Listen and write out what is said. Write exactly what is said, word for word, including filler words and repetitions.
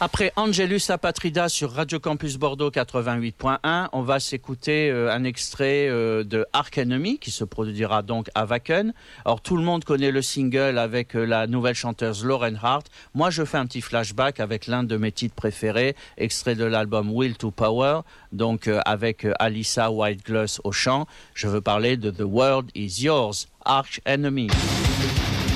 Après Angelus Apatrida sur Radio Campus Bordeaux quatre-vingt-huit point un, on va s'écouter euh, un extrait euh, de Arch Enemy qui se produira donc à Wacken. Alors tout le monde connaît le single avec euh, la nouvelle chanteuse Lauren Hart. Moi je fais un petit flashback avec l'un de mes titres préférés, extrait de l'album Will to Power, donc euh, avec euh, Alyssa Whitegloss au chant. Je veux parler de The World Is Yours, Arch Enemy.